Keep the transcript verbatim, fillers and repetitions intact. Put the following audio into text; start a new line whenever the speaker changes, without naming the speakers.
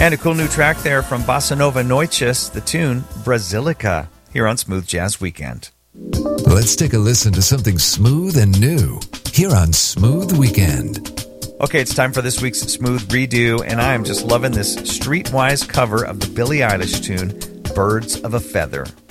And a cool new track there from Bossa Nova Noites, the tune Brasilica, here on Smooth Jazz Weekend.
Let's take a listen to something smooth and new here on Smooth Weekend.
Okay, it's time for this week's Smooth Redo, and I am just loving this streetwise cover of the Billie Eilish tune, Birds of a Feather.